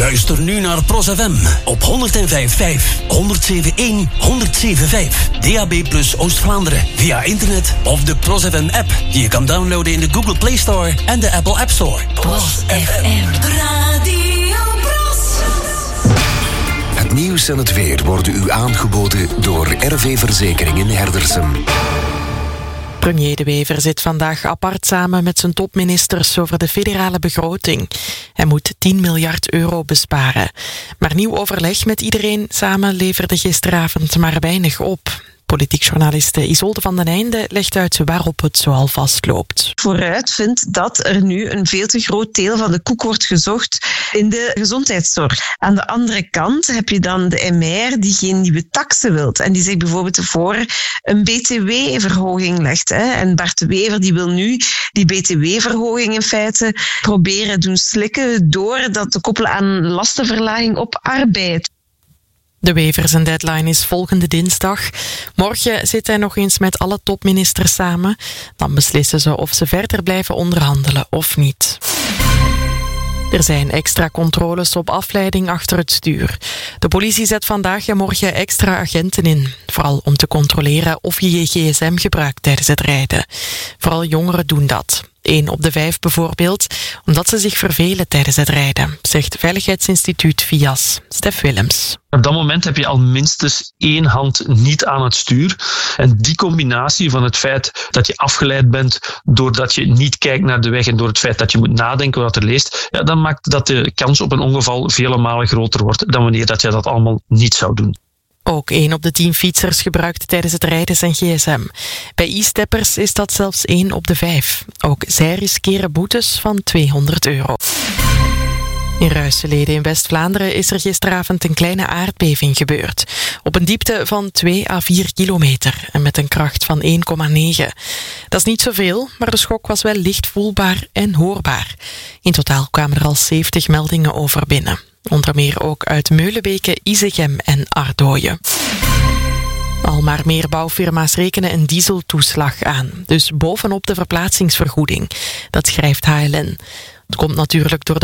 Luister nu naar Pros FM op 105.5, 107.1, 107.5. DAB+ Oost-Vlaanderen via internet of de Pros FM app die je kan downloaden in de Google Play Store en de Apple App Store. Pros FM. Radio Pros. Het nieuws en het weer worden u aangeboden door RV Verzekeringen Herdersum. Premier De Wever zit vandaag apart samen met zijn topministers over de federale begroting. Hij moet 10 miljard euro besparen. Maar nieuw overleg met iedereen samen leverde gisteravond maar weinig op. Politiek journaliste Isolde van den Einde legt uit waarop het zoal vastloopt. Vooruit vindt dat er nu een veel te groot deel van de koek wordt gezocht in de gezondheidszorg. Aan de andere kant heb je dan de MR die geen nieuwe taksen wilt. En die zich bijvoorbeeld voor een BTW-verhoging legt. En Bart de Wever die wil nu die BTW-verhoging in feite proberen doen slikken door dat te koppelen aan lastenverlaging op arbeid. De Wever zijn deadline is volgende dinsdag. Morgen zit hij nog eens met alle topministers samen. Dan beslissen ze of ze verder blijven onderhandelen of niet. Er zijn extra controles op afleiding achter het stuur. De politie zet vandaag en morgen extra agenten in. Vooral om te controleren of je je gsm gebruikt tijdens het rijden. Vooral jongeren doen dat. 1 op de 5 bijvoorbeeld, omdat ze zich vervelen tijdens het rijden, zegt Veiligheidsinstituut VIAS. Stef Willems. Op dat moment heb je al minstens 1 hand niet aan het stuur. En die combinatie van het feit dat je afgeleid bent doordat je niet kijkt naar de weg en door het feit dat je moet nadenken wat er leest, ja, dan maakt dat de kans op een ongeval vele malen groter wordt dan wanneer dat je dat allemaal niet zou doen. Ook 1 op de 10 fietsers gebruikt tijdens het rijden zijn gsm. Bij e-steppers is dat zelfs 1 op de 5. Ook zij riskeren boetes van €200. In Ruisselede in West-Vlaanderen is er gisteravond een kleine aardbeving gebeurd. Op een diepte van 2 à 4 kilometer en met een kracht van 1,9. Dat is niet zoveel, maar de schok was wel licht voelbaar en hoorbaar. In totaal kwamen er al 70 meldingen over binnen. Onder meer ook uit Meulenbeke, Isegem en Ardooien. Al maar meer bouwfirma's rekenen een dieseltoeslag aan. Dus bovenop de verplaatsingsvergoeding. Dat schrijft HLN. Het komt natuurlijk door de